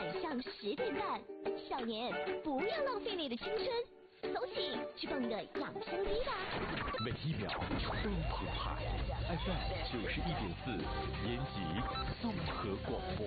晚上10点半，少年不要浪费你的青春，走起，去蹦个养生机吧！ 每一秒都澎湃 ，FM 91.4，延吉综合广播。